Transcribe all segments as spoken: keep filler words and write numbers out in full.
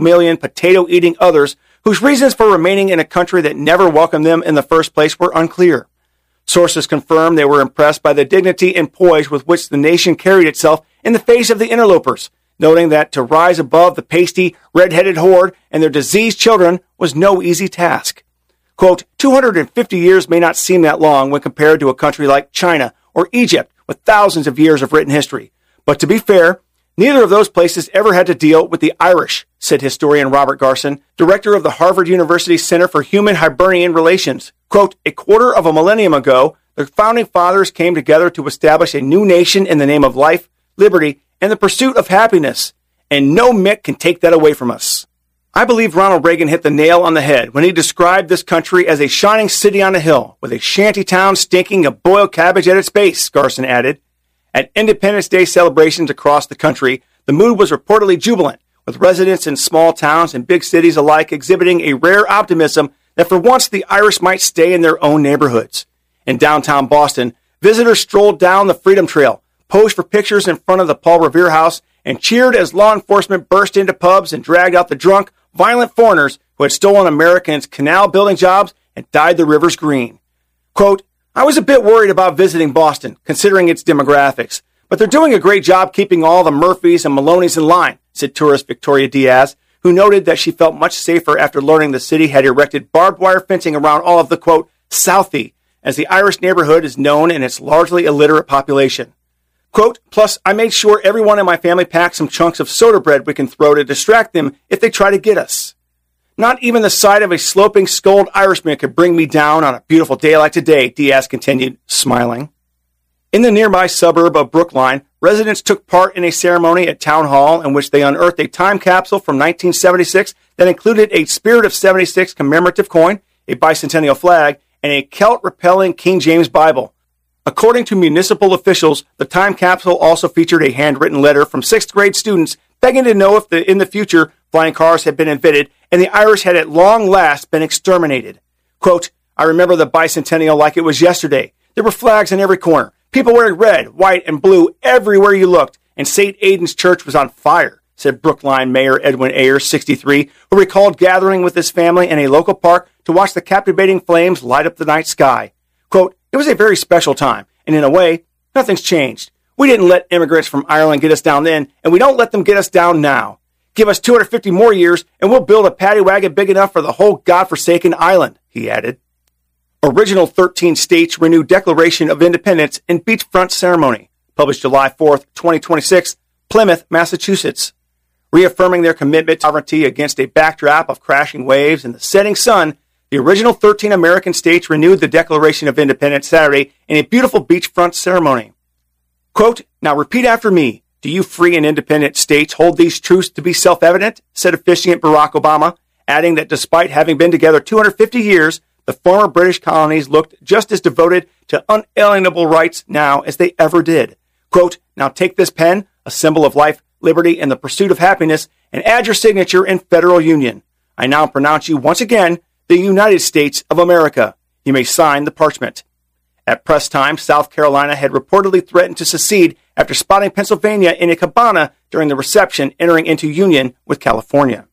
million potato-eating others whose reasons for remaining in a country that never welcomed them in the first place were unclear. Sources confirm they were impressed by the dignity and poise with which the nation carried itself in the face of the interlopers, noting that to rise above the pasty, red-headed horde and their diseased children was no easy task. Quote, two hundred fifty years may not seem that long when compared to a country like China or Egypt with thousands of years of written history. But to be fair, neither of those places ever had to deal with the Irish, said historian Robert Garson, director of the Harvard University Center for Human Hibernian Relations. Quote, a quarter of a millennium ago, the founding fathers came together to establish a new nation in the name of life, liberty, and the pursuit of happiness. And no Mick can take that away from us. I believe Ronald Reagan hit the nail on the head when he described this country as a shining city on a hill with a shanty town stinking of boiled cabbage at its base, Garson added. At Independence Day celebrations across the country, the mood was reportedly jubilant, with residents in small towns and big cities alike exhibiting a rare optimism that for once the Irish might stay in their own neighborhoods. In downtown Boston, visitors strolled down the Freedom Trail, posed for pictures in front of the Paul Revere House, and cheered as law enforcement burst into pubs and dragged out the drunk, violent foreigners who had stolen Americans' canal-building jobs and dyed the rivers green. Quote, I was a bit worried about visiting Boston, considering its demographics, but they're doing a great job keeping all the Murphys and Maloneys in line, said tourist Victoria Diaz, who noted that she felt much safer after learning the city had erected barbed wire fencing around all of the, quote, Southie, as the Irish neighborhood is known in its largely illiterate population. Quote, plus, I made sure everyone in my family packed some chunks of soda bread we can throw to distract them if they try to get us. Not even the sight of a sloping, skulled Irishman could bring me down on a beautiful day like today, Diaz continued, smiling. In the nearby suburb of Brookline, residents took part in a ceremony at Town Hall in which they unearthed a time capsule from nineteen seventy-six that included a Spirit of seventy-six commemorative coin, a bicentennial flag, and a Celt-repelling King James Bible. According to municipal officials, the time capsule also featured a handwritten letter from sixth grade students begging to know if the, in the future flying cars had been invented and the Irish had at long last been exterminated. Quote, I remember the bicentennial like it was yesterday. There were flags in every corner, people wearing red, white, and blue everywhere you looked, and Saint Aidan's Church was on fire, said Brookline Mayor Edwin Ayers, sixty-three, who recalled gathering with his family in a local park to watch the captivating flames light up the night sky. Quote, it was a very special time, and in a way, nothing's changed. We didn't let immigrants from Ireland get us down then, and we don't let them get us down now. Give us two hundred fifty more years, and we'll build a paddy wagon big enough for the whole godforsaken island, he added. Original thirteen states renew Declaration of Independence in beachfront ceremony, published July fourth, twenty twenty-six, Plymouth, Massachusetts. Reaffirming their commitment to sovereignty against a backdrop of crashing waves and the setting sun, the original thirteen American states renewed the Declaration of Independence Saturday in a beautiful beachfront ceremony. Quote, now repeat after me. Do you free and independent states hold these truths to be self-evident? Said officiant Barack Obama, adding that despite having been together two hundred fifty years, the former British colonies looked just as devoted to unalienable rights now as they ever did. Quote, now take this pen, a symbol of life, liberty, and the pursuit of happiness, and add your signature in federal union. I now pronounce you once again the United States of America. You may sign the parchment. At press time, South Carolina had reportedly threatened to secede after spotting Pennsylvania in a cabana during the reception entering into union with California.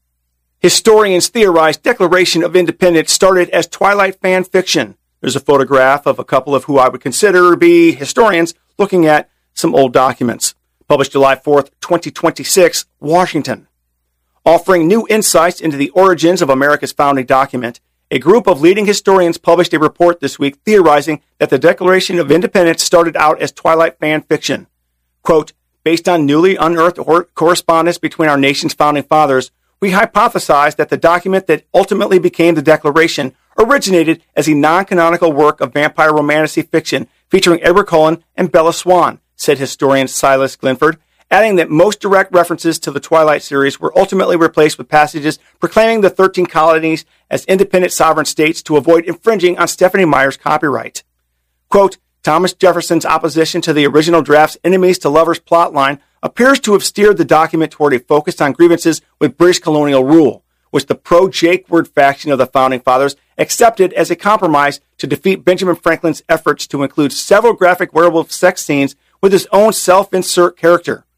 Historians theorize Declaration of Independence started as Twilight fan fiction. There's a photograph of a couple of who I would consider to be historians looking at some old documents. Published July fourth, twenty twenty-six, Washington. Offering new insights into the origins of America's founding document, a group of leading historians published a report this week theorizing that the Declaration of Independence started out as Twilight fan fiction. Quote, based on newly unearthed or- correspondence between our nation's founding fathers, we hypothesize that the document that ultimately became the Declaration originated as a non-canonical work of vampire romantic fiction featuring Edward Cullen and Bella Swan, said historian Silas Glinford, adding that most direct references to the Twilight series were ultimately replaced with passages proclaiming the thirteen colonies as independent sovereign states to avoid infringing on Stephenie Meyer's copyright. Quote, Thomas Jefferson's opposition to the original draft's enemies to lovers plotline appears to have steered the document toward a focus on grievances with British colonial rule, which the pro-Jake Word faction of the Founding Fathers accepted as a compromise to defeat Benjamin Franklin's efforts to include several graphic werewolf sex scenes with his own self-insert character.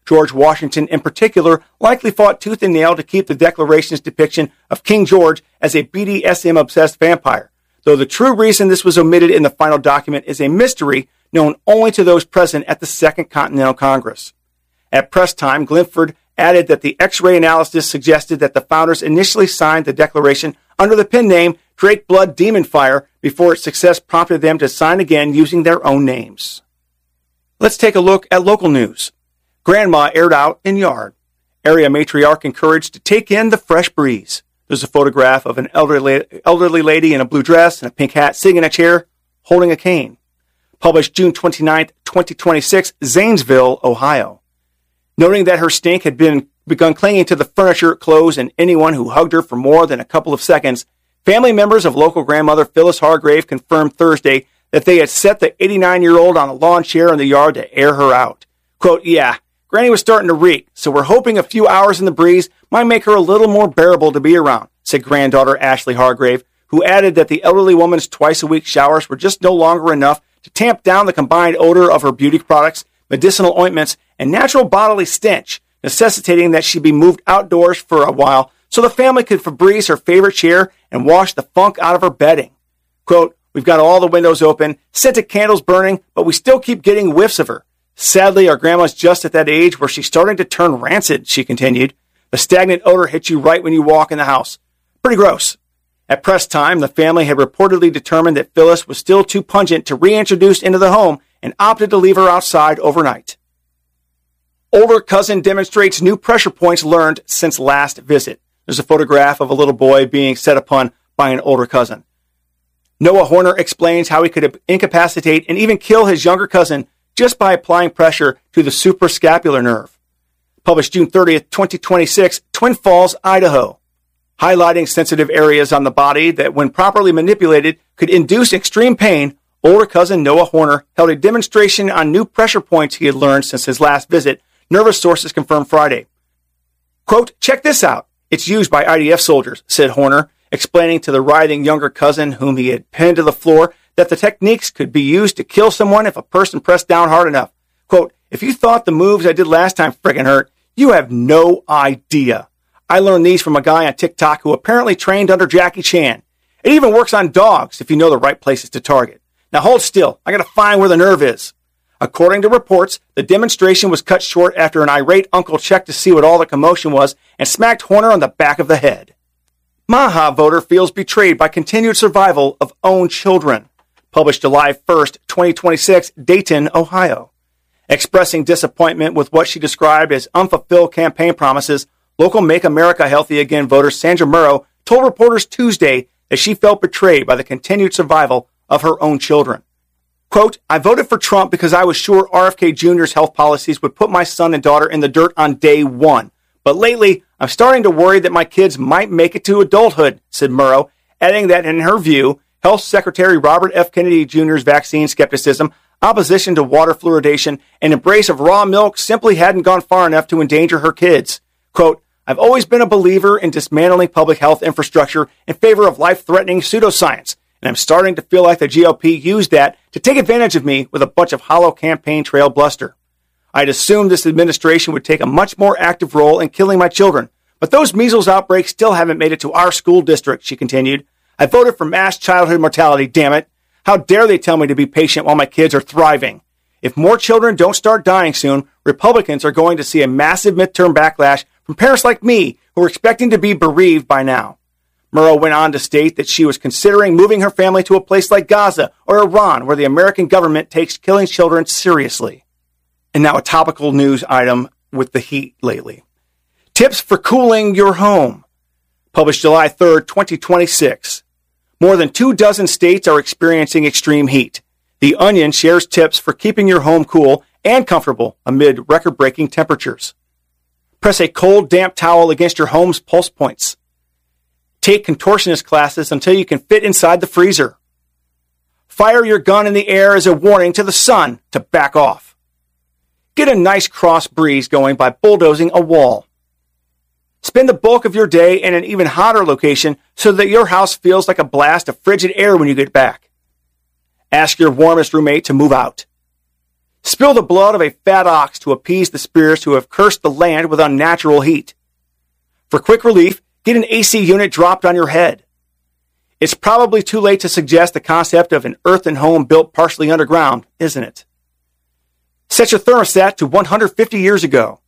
George Washington in particular likely fought tooth and nail to keep the Declaration's depiction of King George as a B D S M-obsessed vampire, though the true reason this was omitted in the final document is a mystery known only to those present at the Second Continental Congress. At press time, Glenford added that the X-ray analysis suggested that the founders initially signed the Declaration under the pen name Drake Blood Demon Fire before its success prompted them to sign again using their own names. Let's take a look at local news. Grandma aired out in yard. Area matriarch encouraged to take in the fresh breeze. There's a photograph of an elderly, elderly lady in a blue dress and a pink hat sitting in a chair holding a cane. Published June twenty-ninth, twenty twenty-six, Zanesville, Ohio. Noting that her stink had been begun clinging to the furniture, clothes, and anyone who hugged her for more than a couple of seconds, family members of local grandmother Phyllis Hargrave confirmed Thursday that they had set the eighty-nine-year-old on a lawn chair in the yard to air her out. Quote, yeah, Granny was starting to reek, so we're hoping a few hours in the breeze might make her a little more bearable to be around, said granddaughter Ashley Hargrave, who added that the elderly woman's twice-a-week showers were just no longer enough to tamp down the combined odor of her beauty products, medicinal ointments, and natural bodily stench, necessitating that she be moved outdoors for a while so the family could Febreze her favorite chair and wash the funk out of her bedding. Quote, we've got all the windows open, scented candles burning, but we still keep getting whiffs of her. Sadly, our grandma's just at that age where she's starting to turn rancid, she continued. The stagnant odor hits you right when you walk in the house. Pretty gross. At press time, the family had reportedly determined that Phyllis was still too pungent to reintroduce into the home and opted to leave her outside overnight. Older cousin demonstrates new pressure points learned since last visit. There's a photograph of a little boy being set upon by an older cousin. Noah Horner explains how he could incapacitate and even kill his younger cousin just by applying pressure to the suprascapular nerve. Published June thirtieth, twenty twenty-six, Twin Falls, Idaho. Highlighting sensitive areas on the body that, when properly manipulated, could induce extreme pain, older cousin Noah Horner held a demonstration on new pressure points he had learned since his last visit, nervous sources confirmed Friday. Quote, check this out. It's used by I D F soldiers, said Horner, explaining to the writhing younger cousin whom he had pinned to the floor that the techniques could be used to kill someone if a person pressed down hard enough. Quote, if you thought the moves I did last time friggin' hurt, you have no idea. I learned these from a guy on TikTok who apparently trained under Jackie Chan. It even works on dogs if you know the right places to target. Now hold still. I gotta find where the nerve is. According to reports, the demonstration was cut short after an irate uncle checked to see what all the commotion was and smacked Horner on the back of the head. Maha voter feels betrayed by continued survival of own children. Published July first, twenty twenty-six, Dayton, Ohio. Expressing disappointment with what she described as unfulfilled campaign promises, local Make America Healthy Again voter Sandra Murrow told reporters Tuesday that she felt betrayed by the continued survival of her own children. Quote, I voted for Trump because I was sure R F K Junior's health policies would put my son and daughter in the dirt on day one. But lately, I'm starting to worry that my kids might make it to adulthood, said Murrow, adding that in her view, Health Secretary Robert F. Kennedy Junior's vaccine skepticism, opposition to water fluoridation, and embrace of raw milk simply hadn't gone far enough to endanger her kids. Quote, I've always been a believer in dismantling public health infrastructure in favor of life-threatening pseudoscience, and I'm starting to feel like the G O P used that to take advantage of me with a bunch of hollow campaign trail bluster. I'd assumed this administration would take a much more active role in killing my children, but those measles outbreaks still haven't made it to our school district, she continued. I voted for mass childhood mortality, damn it. How dare they tell me to be patient while my kids are thriving? If more children don't start dying soon, Republicans are going to see a massive midterm backlash from parents like me who are expecting to be bereaved by now. Murrow went on to state that she was considering moving her family to a place like Gaza or Iran, where the American government takes killing children seriously. And now a topical news item with the heat lately. Tips for cooling your home. Published July third, twenty twenty-six. More than two dozen states are experiencing extreme heat. The Onion shares tips for keeping your home cool and comfortable amid record-breaking temperatures. Press a cold, damp towel against your home's pulse points. Take contortionist classes until you can fit inside the freezer. Fire your gun in the air as a warning to the sun to back off. Get a nice cross breeze going by bulldozing a wall. Spend the bulk of your day in an even hotter location so that your house feels like a blast of frigid air when you get back. Ask your warmest roommate to move out. Spill the blood of a fat ox to appease the spirits who have cursed the land with unnatural heat. For quick relief, get an A C unit dropped on your head. It's probably too late to suggest the concept of an earthen home built partially underground, isn't it? Set your thermostat to one hundred fifty years ago.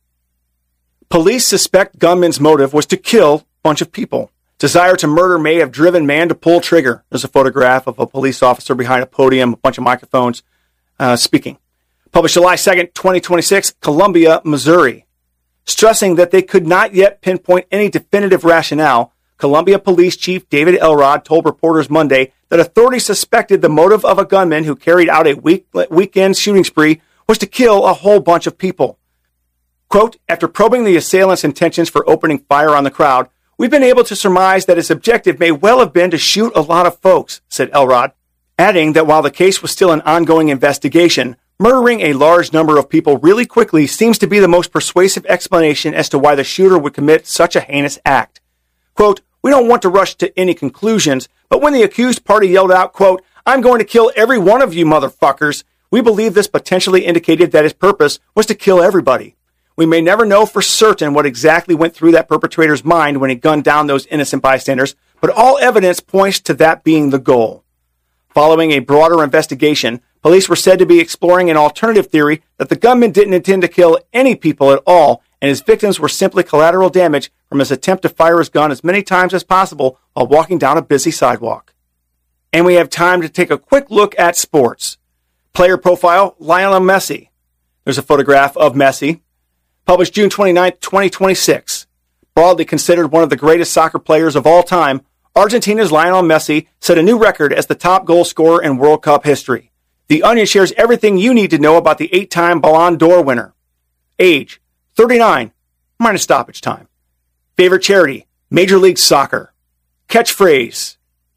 Police suspect gunman's motive was to kill a bunch of people. Desire to murder may have driven man to pull trigger. There's a photograph of a police officer behind a podium, a bunch of microphones, uh, speaking. Published July second, twenty twenty-six, Columbia, Missouri. Stressing that they could not yet pinpoint any definitive rationale, Columbia Police Chief David Elrod told reporters Monday that authorities suspected the motive of a gunman who carried out a week, weekend shooting spree was to kill a whole bunch of people. Quote, after probing the assailant's intentions for opening fire on the crowd, we've been able to surmise that his objective may well have been to shoot a lot of folks, said Elrod, adding that while the case was still an ongoing investigation, murdering a large number of people really quickly seems to be the most persuasive explanation as to why the shooter would commit such a heinous act. Quote, we don't want to rush to any conclusions, but when the accused party yelled out, quote, I'm going to kill every one of you motherfuckers, we believe this potentially indicated that his purpose was to kill everybody. We may never know for certain what exactly went through that perpetrator's mind when he gunned down those innocent bystanders, but all evidence points to that being the goal. Following a broader investigation, police were said to be exploring an alternative theory that the gunman didn't intend to kill any people at all, and his victims were simply collateral damage from his attempt to fire his gun as many times as possible while walking down a busy sidewalk. And we have time to take a quick look at sports. Player profile, Lionel Messi. There's a photograph of Messi. Published June twenty-ninth, twenty twenty-six. Broadly considered one of the greatest soccer players of all time, Argentina's Lionel Messi set a new record as the top goal scorer in World Cup history. The Onion shares everything you need to know about the eight-time Ballon d'Or winner. Age, thirty-nine, minus stoppage time. Favorite charity, Major League Soccer. Catchphrase,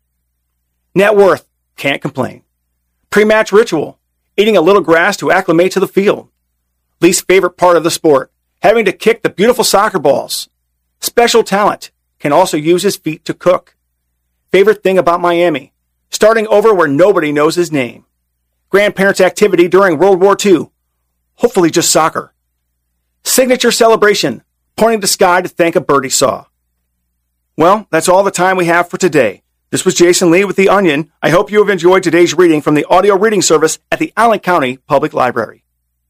net worth, can't complain. Pre-match ritual, eating a little grass to acclimate to the field. Least favorite part of the sport, having to kick the beautiful soccer balls. Special talent, can also use his feet to cook. Favorite thing about Miami, starting over where nobody knows his name. Grandparents' activity during World War Two, hopefully just soccer. Signature celebration, pointing to sky to thank a bird he saw. Well, that's all the time we have for today. This was Jason Lee with The Onion. I hope you have enjoyed today's reading from the audio reading service at the Allen County Public Library.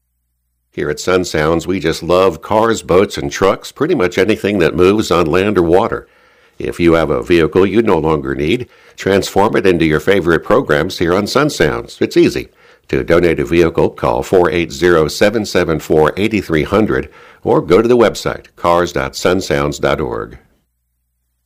Here at Sun Sounds, we just love cars, boats, and trucks, pretty much anything that moves on land or water. If you have a vehicle you no longer need, transform it into your favorite programs here on Sun Sounds. It's easy. To donate a vehicle, call four eight zero, seven seven four, eight three zero zero or go to the website cars dot sun sounds dot org.